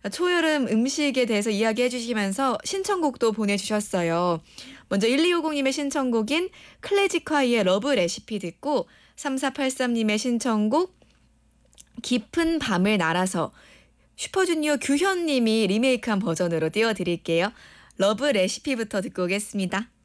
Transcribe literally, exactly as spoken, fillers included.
초여름 음식에 대해서 이야기해 주시면서 신청곡도 보내주셨어요. 먼저 일이오공님의 신청곡인 클래식화이의 러브 레시피 듣고 삼사팔삼님의 신청곡 깊은 밤을 날아서 슈퍼주니어 규현님이 리메이크한 버전으로 띄워드릴게요. 러브 레시피부터 듣고 오겠습니다.